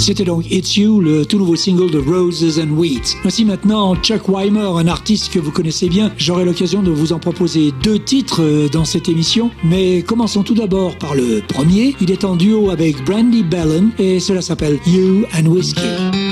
C'était donc It's You, le tout nouveau single de Roses and Wheat. Voici maintenant Chuck Weimer, un artiste que vous connaissez bien. J'aurai l'occasion de vous en proposer 2 titres dans cette émission, mais commençons tout d'abord par le premier. Il est en duo avec Brandy Bellin et cela s'appelle You and Whiskey.